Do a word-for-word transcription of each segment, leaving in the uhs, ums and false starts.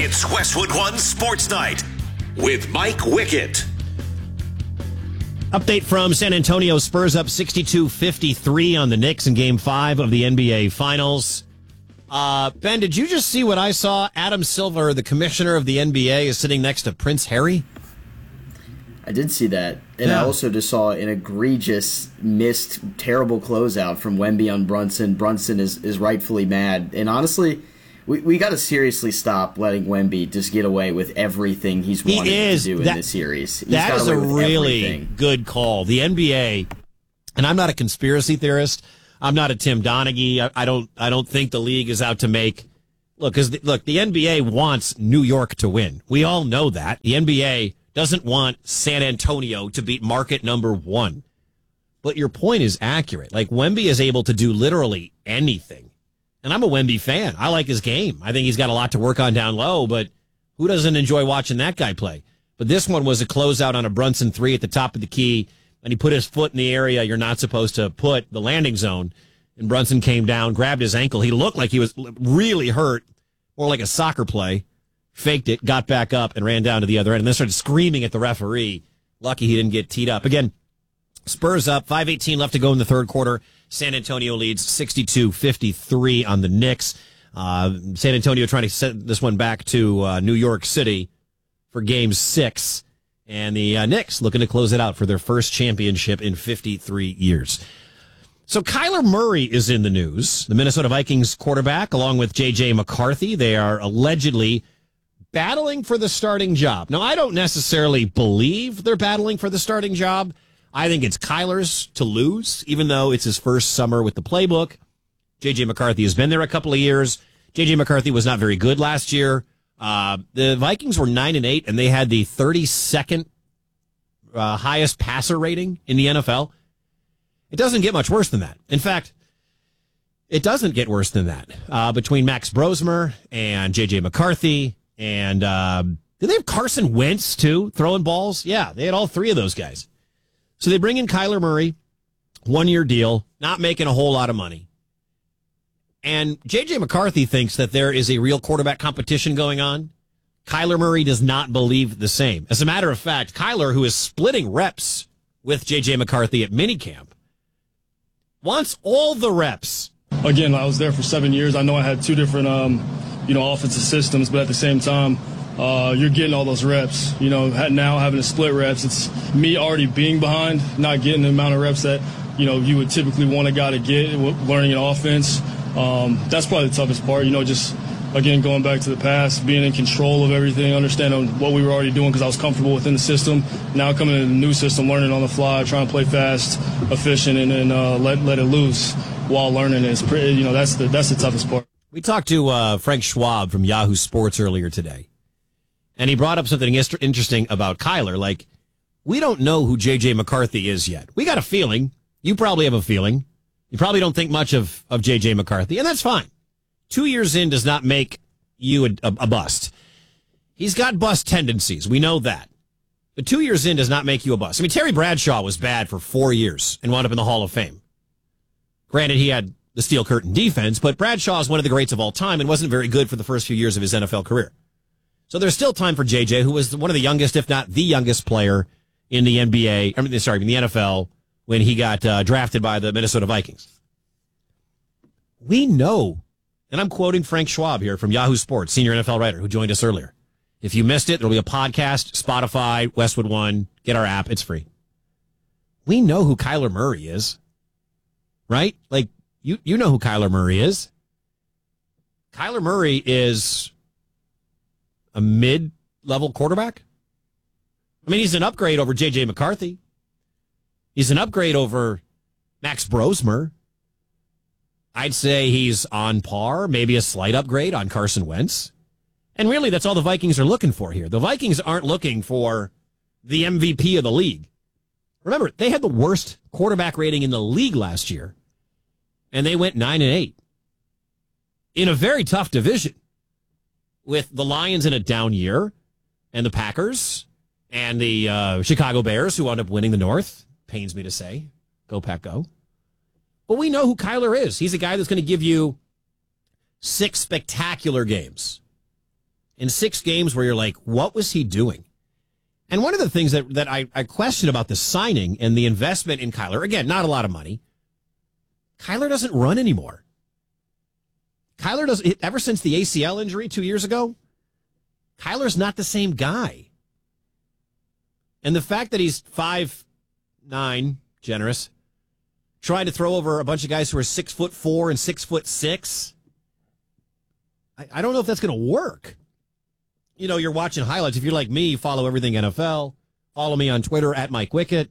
It's Westwood One Sports Night with Mike Wickett. Update from San Antonio. Spurs up sixty-two fifty-three on the Knicks in Game five of the N B A Finals. Uh, Ben, did you just see what I saw? Adam Silver, the commissioner of the N B A, is sitting next to Prince Harry. I did see that. And yeah. I also just saw an egregious, missed, terrible closeout from Wemby on Brunson. Brunson is, is rightfully mad. And honestly, we, we got to seriously stop letting Wemby just get away with everything he's wanted he is, to do that, in this series. He's that is a really everything. good call. The N B A, and I'm not a conspiracy theorist. I'm not a Tim Donaghy. I, I don't. I don't think the league is out to make. Look, because look, the N B A wants New York to win. We all know that. The N B A doesn't want San Antonio to beat market number one. But your point is accurate. Like, Wemby is able to do literally anything. And I'm a Wemby fan. I like his game. I think he's got a lot to work on down low, but who doesn't enjoy watching that guy play? But this one was a closeout on a Brunson three at the top of the key, and he put his foot in the area you're not supposed to put, the landing zone, and Brunson came down, grabbed his ankle. He looked like he was really hurt, more like a soccer play, faked it, got back up, and ran down to the other end, and then started screaming at the referee. Lucky he didn't get teed up. Again, Spurs up, five eighteen left to go in the third quarter. San Antonio leads sixty-two fifty-three on the Knicks. Uh, San Antonio trying to set this one back to uh, New York City for game six. And the uh, Knicks looking to close it out for their first championship in fifty-three years. So Kyler Murray is in the news. The Minnesota Vikings quarterback, along with J J McCarthy, they are allegedly battling for the starting job. Now, I don't necessarily believe they're battling for the starting job. I think it's Kyler's to lose, even though it's his first summer with the playbook. J J McCarthy has been there a couple of years. J J McCarthy was not very good last year. Uh, the Vikings were nine and eight, and they had the thirty-second uh, highest passer rating in the N F L. It doesn't get much worse than that. In fact, it doesn't get worse than that. Uh, between Max Brosmer and J J McCarthy, and uh, did they have Carson Wentz too throwing balls? Yeah, they had all three of those guys. So they bring in Kyler Murray, one-year deal, not making a whole lot of money. And J J McCarthy thinks that there is a real quarterback competition going on. Kyler Murray does not believe the same. As a matter of fact, Kyler, who is splitting reps with J J McCarthy at minicamp, wants all the reps. Again, I was there for seven years. I know I had two different, um, you know, offensive systems, but at the same time, Uh, you're getting all those reps. You know, now having to split reps, it's me already being behind, not getting the amount of reps that, you know, you would typically want a guy to get, learning an offense. Um, that's probably the toughest part, you know, just, again, going back to the past, being in control of everything, understanding what we were already doing because I was comfortable within the system. Now coming into the new system, learning on the fly, trying to play fast, efficient, and then uh, let let it loose while learning is pretty, you know, that's the, that's the toughest part. We talked to uh, Frank Schwab from Yahoo Sports earlier today. And he brought up something interesting about Kyler. Like, we don't know who J J McCarthy is yet. We got a feeling. You probably have a feeling. You probably don't think much of, of J J McCarthy, and that's fine. Two years in does not make you a, a, a bust. He's got bust tendencies. We know that. But two years in does not make you a bust. I mean, Terry Bradshaw was bad for four years and wound up in the Hall of Fame. Granted, he had the steel curtain defense, but Bradshaw is one of the greats of all time and wasn't very good for the first few years of his N F L career. So there's still time for J J, who was one of the youngest, if not the youngest player in the N B A, I mean, sorry, in the N F L when he got uh, drafted by the Minnesota Vikings. We know, and I'm quoting Frank Schwab here from Yahoo Sports, senior N F L writer who joined us earlier. If you missed it, there'll be a podcast, Spotify, Westwood One, get our app, it's free. We know who Kyler Murray is, right? Like, you, you know who Kyler Murray is. Kyler Murray is a mid-level quarterback? I mean, he's an upgrade over J J McCarthy. He's an upgrade over Max Brosmer. I'd say he's on par, maybe a slight upgrade on Carson Wentz. And really, that's all the Vikings are looking for here. The Vikings aren't looking for the M V P of the league. Remember, they had the worst quarterback rating in the league last year, and they went nine and eight in a very tough division, with the Lions in a down year, and the Packers, and the uh, Chicago Bears, who wound up winning the North. Pains me to say. Go, Pack, go. But we know who Kyler is. He's a guy that's going to give you six spectacular games in six games where you're like, what was he doing? And one of the things that, that I, I question about the signing and the investment in Kyler, again, not a lot of money, Kyler doesn't run anymore. Kyler does ever since the A C L injury two years ago, Kyler's not the same guy. And the fact that he's five nine, generous, trying to throw over a bunch of guys who are six foot four and six foot six, I, I don't know if that's going to work. You know, you're watching highlights. If you're like me, follow everything N F L. Follow me on Twitter at Mike Wickett.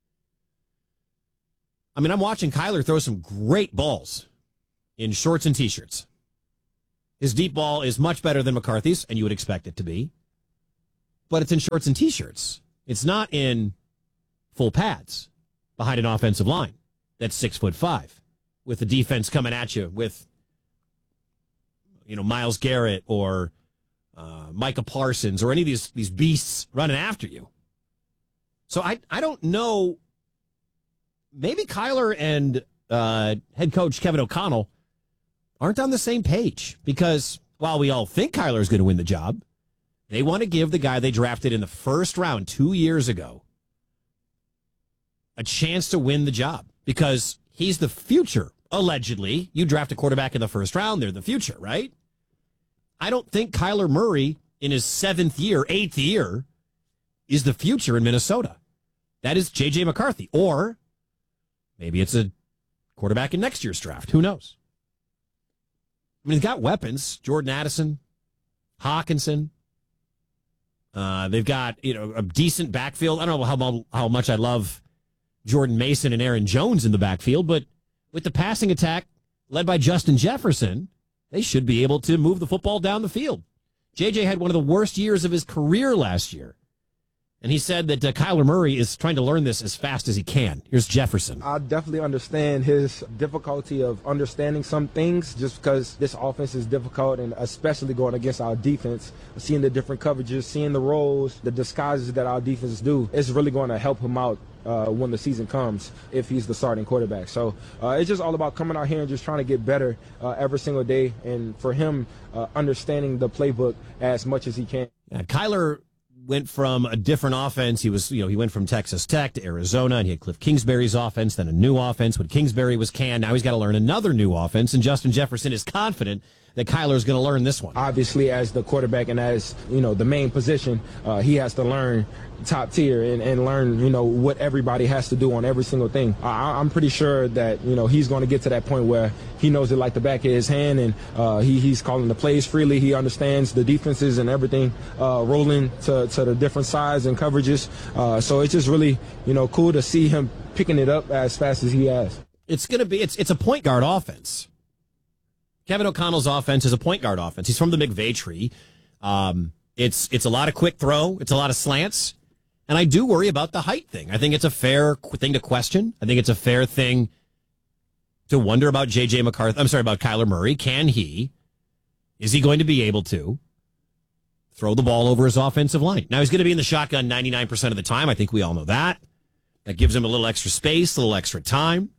I mean, I'm watching Kyler throw some great balls in shorts and T-shirts. His deep ball is much better than McCarthy's, and you would expect it to be. But it's in shorts and T-shirts. It's not in full pads behind an offensive line that's six foot five with the defense coming at you with, you know, Myles Garrett or uh, Micah Parsons or any of these, these beasts running after you. So I, I don't know. Maybe Kyler and uh, head coach Kevin O'Connell aren't on the same page because while we all think Kyler is going to win the job, they want to give the guy they drafted in the first round two years ago a chance to win the job because he's the future, allegedly. You draft a quarterback in the first round, they're the future, right? I don't think Kyler Murray in his seventh year, eighth year, is the future in Minnesota. That is J J McCarthy. Or maybe it's a quarterback in next year's draft. Who knows? I mean, he's got weapons. Jordan Addison, Hawkinson. Uh, they've got, you know, a decent backfield. I don't know how, how much I love Jordan Mason and Aaron Jones in the backfield, but with the passing attack led by Justin Jefferson, they should be able to move the football down the field. J J had one of the worst years of his career last year. And he said that uh, Kyler Murray is trying to learn this as fast as he can. Here's Jefferson. I definitely understand his difficulty of understanding some things just because this offense is difficult, and especially going against our defense, seeing the different coverages, seeing the roles, the disguises that our defense do. It's really going to help him out uh, when the season comes if he's the starting quarterback. So uh, it's just all about coming out here and just trying to get better uh, every single day, and for him, uh, understanding the playbook as much as he can. Yeah, Kyler went from a different offense. He was, you know, he went from Texas Tech to Arizona, and he had Cliff Kingsbury's offense, then a new offense when Kingsbury was canned. Now he's got to learn another new offense, and Justin Jefferson is confident that Kyler's going to learn this one. Obviously, as the quarterback and as, you know, the main position, uh, he has to learn top tier and, and learn, you know, what everybody has to do on every single thing. I, I'm pretty sure that, you know, he's going to get to that point where he knows it like the back of his hand, and uh, he, he's calling the plays freely. He understands the defenses and everything, uh, rolling to, to the different sides and coverages. Uh, so it's just really, you know, cool to see him picking it up as fast as he has. It's going to be, it's, it's a point guard offense. Kevin O'Connell's offense is a point guard offense. He's from the McVay tree. Um, it's, it's a lot of quick throw. It's a lot of slants. And I do worry about the height thing. I think it's a fair thing to question. I think it's a fair thing to wonder about J J McCarthy. I'm sorry, about Kyler Murray. Can he, is he going to be able to throw the ball over his offensive line? Now, he's going to be in the shotgun ninety-nine percent of the time. I think we all know that. That gives him a little extra space, a little extra time.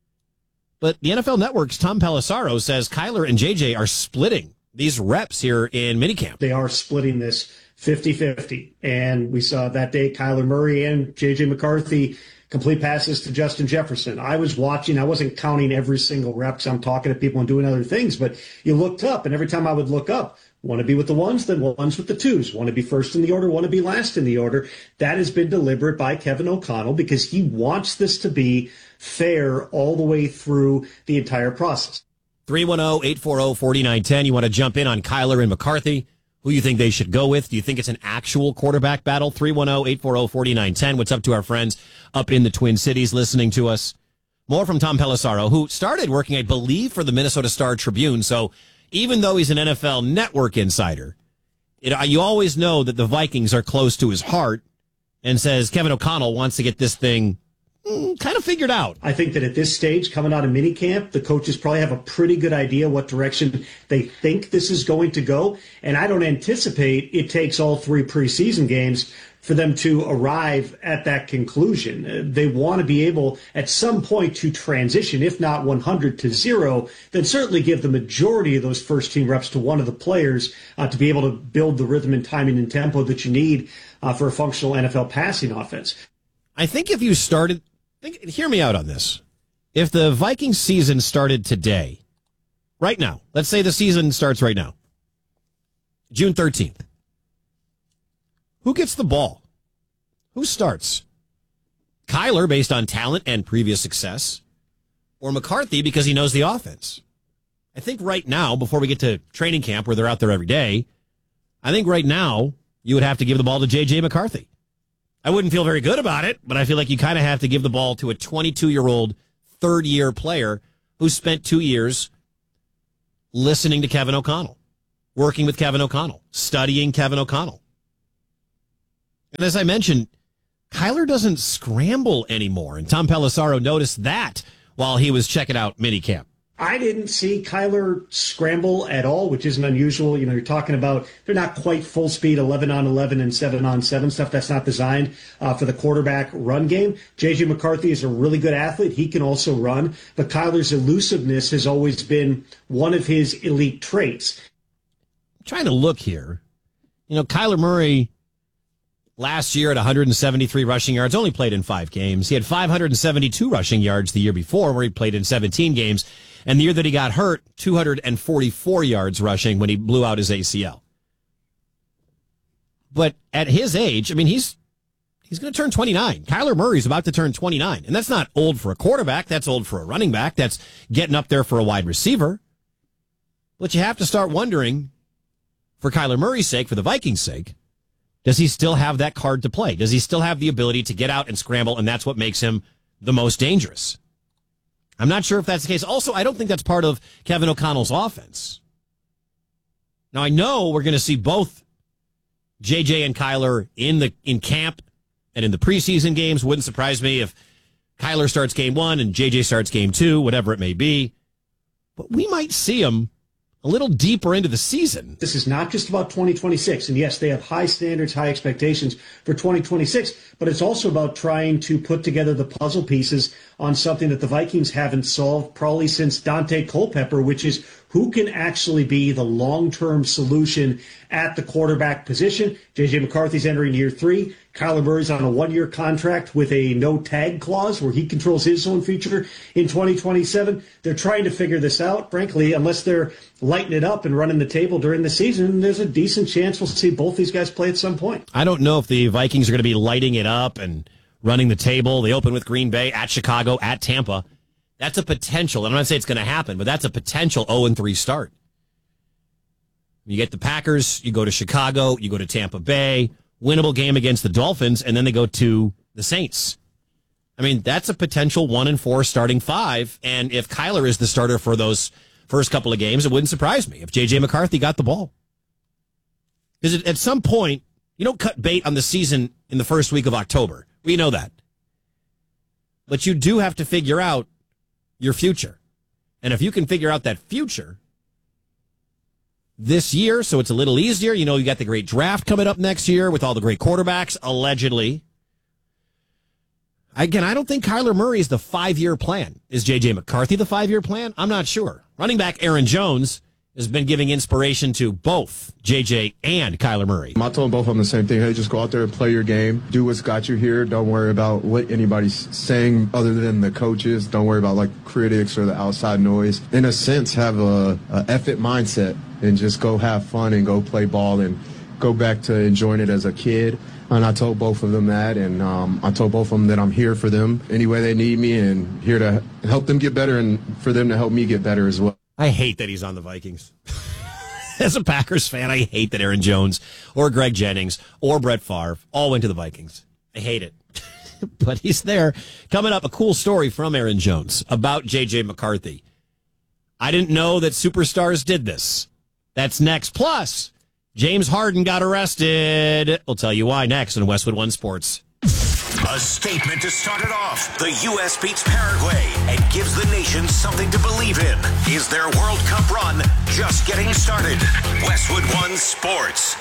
But the N F L Network's Tom Pelissaro says Kyler and J J are splitting these reps here in minicamp. They are splitting this fifty-fifty. And we saw that day Kyler Murray and J J McCarthy complete passes to Justin Jefferson. I was watching. I wasn't counting every single rep because I'm talking to people and doing other things. But you looked up, and every time I would look up, want to be with the ones, then ones with the twos. Want to be first in the order, want to be last in the order. That has been deliberate by Kevin O'Connell because he wants this to be fair all the way through the entire process. three one zero, eight four zero, four nine one zero. You want to jump in on Kyler and McCarthy? Who you think they should go with? Do you think it's an actual quarterback battle? three one zero, eight four zero, four nine one zero. What's up to our friends up in the Twin Cities listening to us? More from Tom Pelissaro, who started working, I believe, for the Minnesota Star Tribune. So even though he's an N F L Network insider, it, you always know that the Vikings are close to his heart, and says Kevin O'Connell wants to get this thing mm, kind of figured out. I think that at this stage, coming out of minicamp, the coaches probably have a pretty good idea what direction they think this is going to go. And I don't anticipate it takes all three preseason games for them to arrive at that conclusion. They want to be able at some point to transition, if not one hundred to zero, then certainly give the majority of those first team reps to one of the players uh, to be able to build the rhythm and timing and tempo that you need uh, for a functional N F L passing offense. I think if you started, think, hear me out on this. If the Vikings season started today, right now, let's say the season starts right now, June thirteenth. Who gets the ball? Who starts? Kyler, based on talent and previous success, or McCarthy because he knows the offense? I think right now, before we get to training camp where they're out there every day, I think right now you would have to give the ball to J J. McCarthy. I wouldn't feel very good about it, but I feel like you kind of have to give the ball to a twenty-two-year-old third-year player who spent two years listening to Kevin O'Connell, working with Kevin O'Connell, studying Kevin O'Connell. And as I mentioned, Kyler doesn't scramble anymore, and Tom Pelissaro noticed that while he was checking out minicamp. I didn't see Kyler scramble at all, which isn't unusual. You know, you're talking about they're not quite full speed eleven on eleven and seven on seven stuff. That's not designed uh, for the quarterback run game. J J. McCarthy is a really good athlete. He can also run, but Kyler's elusiveness has always been one of his elite traits. I'm trying to look here. You know, Kyler Murray last year at one hundred seventy-three rushing yards, only played in five games. He had five hundred seventy-two rushing yards the year before, where he played in seventeen games. And the year that he got hurt, two hundred forty-four yards rushing when he blew out his A C L. But at his age, I mean, he's he's going to turn twenty-nine. Kyler Murray's about to turn twenty-nine. And that's not old for a quarterback. That's old for a running back. That's getting up there for a wide receiver. But you have to start wondering, for Kyler Murray's sake, for the Vikings' sake, does he still have that card to play? Does he still have the ability to get out and scramble, and that's what makes him the most dangerous? I'm not sure if that's the case. Also, I don't think that's part of Kevin O'Connell's offense. Now, I know we're going to see both J J and Kyler in the in camp and in the preseason games. Wouldn't surprise me if Kyler starts game one and J J starts game two, whatever it may be. But we might see him a little deeper into the season. This is not just about twenty twenty-six. And yes, they have high standards, high expectations for twenty twenty-six, but it's also about trying to put together the puzzle pieces on something that the Vikings haven't solved probably since Dante Culpepper, which is who can actually be the long-term solution at the quarterback position. J J. McCarthy's entering year three. Kyler Murray's on a one-year contract with a no-tag clause where he controls his own future in twenty twenty-seven. They're trying to figure this out. Frankly, unless they're lighting it up and running the table during the season, there's a decent chance we'll see both these guys play at some point. I don't know if the Vikings are going to be lighting it up and running the table. They open with Green Bay, at Chicago, at Tampa. That's a potential. I'm not saying it's going to happen, but that's a potential oh and three start. You get the Packers, you go to Chicago, you go to Tampa Bay, winnable game against the Dolphins, and then they go to the Saints. I mean, that's a potential one and four starting five. And if Kyler is the starter for those first couple of games, it wouldn't surprise me if J J. McCarthy got the ball. Because at some point, you don't cut bait on the season in the first week of October. We know that. But you do have to figure out your future. And if you can figure out that future this year, so it's a little easier, you know, you got the great draft coming up next year with all the great quarterbacks, allegedly. Again, I don't think Kyler Murray is the five-year plan. Is J J. McCarthy the five-year plan? I'm not sure. Running back Aaron Jones has been giving inspiration to both J J and Kyler Murray. I told both of them the same thing. Hey, just go out there and play your game. Do what's got you here. Don't worry about what anybody's saying other than the coaches. Don't worry about, like, critics or the outside noise. In a sense, have a, a F-it mindset and just go have fun and go play ball and go back to enjoying it as a kid. And I told both of them that, and um, I told both of them that I'm here for them any way they need me and here to help them get better and for them to help me get better as well. I hate that he's on the Vikings. As a Packers fan, I hate that Aaron Jones or Greg Jennings or Brett Favre all went to the Vikings. I hate it. But he's there. Coming up, a cool story from Aaron Jones about J J. McCarthy. I didn't know that superstars did this. That's next. Plus, James Harden got arrested. We'll tell you why next on Westwood One Sports. A statement to start it off. The U S beats Paraguay and gives the nation something to believe in. Is their World Cup run just getting started? Westwood One Sports.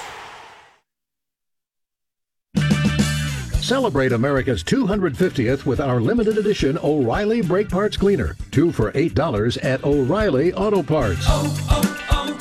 Celebrate America's two hundred fiftieth with our limited edition O'Reilly Brake Parts Cleaner. Two for eight dollars at O'Reilly Auto Parts. Oh,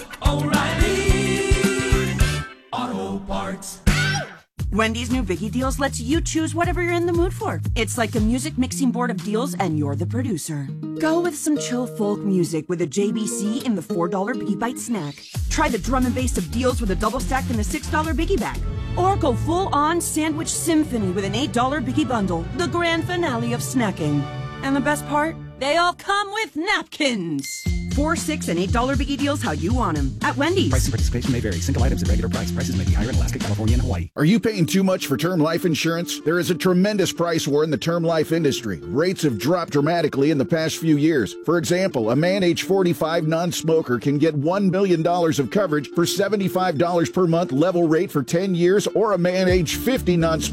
oh, oh, O'Reilly Auto Parts. Wendy's new Biggie Deals lets you choose whatever you're in the mood for. It's like a music mixing board of deals, and you're the producer. Go with some chill folk music with a J B C in the four dollar Biggie Bite snack. Try the drum and bass of deals with a double stack in the six dollar Biggie Bag. Or go full-on sandwich symphony with an eight dollar Biggie Bundle, the grand finale of snacking. And the best part? They all come with napkins. Four, six, and eight dollar Biggie Deals how you want them at Wendy's. Price and participation may vary. Single items at regular price. Prices may be higher in Alaska, California, and Hawaii. Are you paying too much for term life insurance? There is a tremendous price war in the term life industry. Rates have dropped dramatically in the past few years. For example, a man age forty-five non-smoker can get one million dollars of coverage for seventy-five dollars per month level rate for ten years, or a man age fifty non-smoker